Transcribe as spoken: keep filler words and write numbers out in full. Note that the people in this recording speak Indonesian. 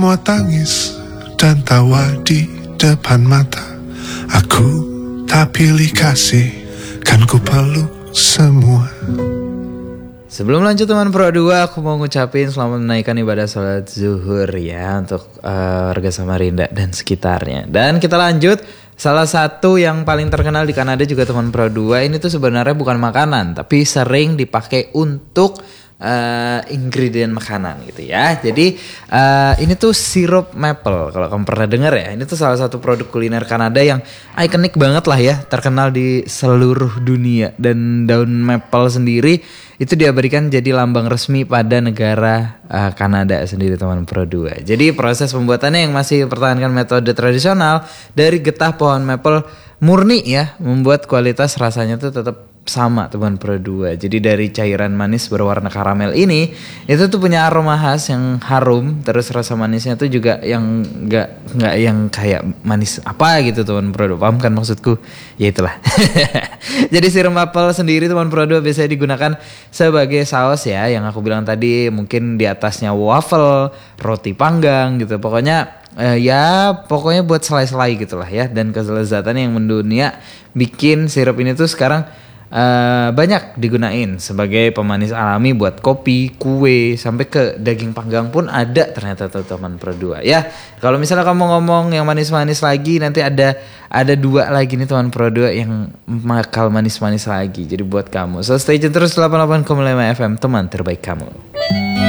semua tangis dan tawa di depan mata. Aku tak pilih kasih, kan ku peluk semua. Sebelum lanjut teman Pro dua, aku mau ngucapin selamat menaikkan ibadah sholat zuhur ya untuk uh, warga Samarinda dan sekitarnya. Dan kita lanjut, salah satu yang paling terkenal di Kanada juga teman Pro dua, ini tuh sebenarnya bukan makanan, tapi sering dipakai untuk uh, ingredient makanan gitu ya. Jadi uh, ini tuh sirup maple, kalau kamu pernah dengar ya. Ini tuh salah satu produk kuliner Kanada yang ikonik banget lah ya, terkenal di seluruh dunia. Dan daun maple sendiri itu diabadikan jadi lambang resmi pada negara uh, Kanada sendiri teman Pro dua. Jadi proses pembuatannya yang masih mempertahankan metode tradisional dari getah pohon maple murni ya, membuat kualitas rasanya tuh tetap sama teman Pro dua. Jadi dari cairan manis berwarna karamel ini, itu tuh punya aroma khas yang harum, terus rasa manisnya tuh juga yang nggak nggak yang kayak manis apa gitu teman Pro dua. Paham kan maksudku? Ya itulah. Jadi sirup maple sendiri teman Pro dua biasanya digunakan sebagai saus ya, yang aku bilang tadi, mungkin di atasnya waffle, roti panggang gitu. Pokoknya eh, ya pokoknya buat selai-selai gitulah ya. Dan kelezatan yang mendunia bikin sirup ini tuh sekarang Uh, banyak digunain sebagai pemanis alami buat kopi, kue, sampai ke daging panggang pun ada ternyata tuh teman Pro dua ya. Kalau misalnya kamu ngomong yang manis-manis lagi, nanti ada ada dua lagi nih teman Pro dua yang bakal manis-manis lagi. Jadi buat kamu, so stay tune terus delapan puluh delapan koma lima F M, teman terbaik kamu.